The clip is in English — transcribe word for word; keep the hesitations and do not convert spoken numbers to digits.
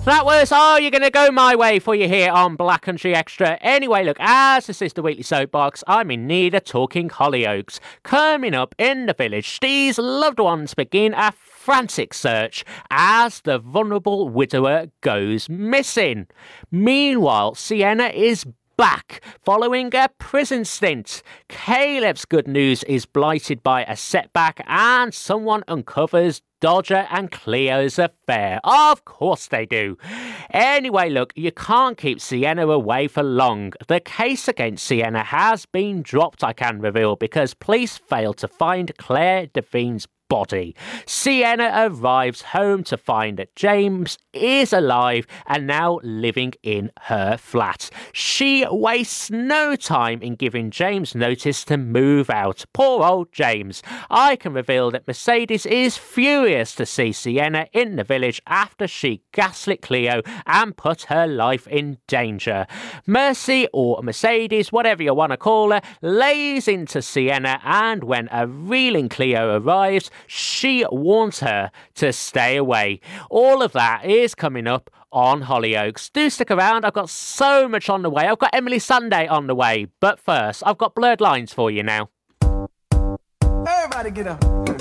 That was Oh, You're Gonna Go My Way for you here on Black Country Extra. Anyway, look, as this is the Weekly Soapbox, I'm in need of talking Hollyoaks. Coming up in the village, these loved ones begin a frantic search as the vulnerable widower goes missing. Meanwhile, Sienna is back following a prison stint. Caleb's good news is blighted by a setback, and someone uncovers Dodger and Cleo's affair. Of course they do. Anyway, look, you can't keep Sienna away for long. The case against Sienna has been dropped, I can reveal, because police failed to find Claire Devine's body. Sienna arrives home to find that James is alive and now living in her flat. She wastes no time in giving James notice to move out. Poor old James. I can reveal that Mercedes is furious to see Sienna in the village after she gaslit Cleo and put her life in danger. Mercy, or Mercedes, whatever you want to call her, lays into Sienna, and when a reeling Cleo arrives, she warns her to stay away. All of that is coming up on Hollyoaks. Do stick around, I've got so much on the way. I've got Emily Sunday on the way, but first, I've got Blurred Lines for you now. Everybody get up.